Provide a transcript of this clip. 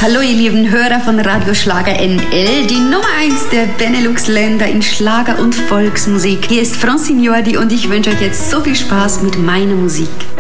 Hallo ihr lieben Hörer von Radio Schlager NL, die Nummer 1 der Benelux-Länder in Schlager und Volksmusik. Hier ist Francine Jordi und ich wünsche euch jetzt so viel Spaß mit meiner Musik.